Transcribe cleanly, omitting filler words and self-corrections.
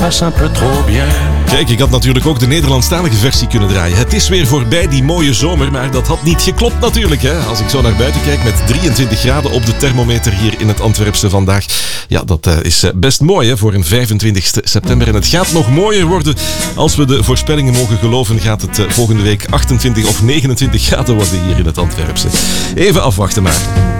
passe un peu trop bien. Kijk, ik had natuurlijk ook de Nederlandstalige versie kunnen draaien. Het is weer voorbij die mooie zomer, maar dat had niet geklopt natuurlijk. Hè? Als ik zo naar buiten kijk met 23 graden op de thermometer hier in het Antwerpse vandaag. Ja, dat is best mooi hè, voor een 25 september. En het gaat nog mooier worden. Als we de voorspellingen mogen geloven, gaat het volgende week 28 of 29 graden worden hier in het Antwerpse. Even afwachten maar.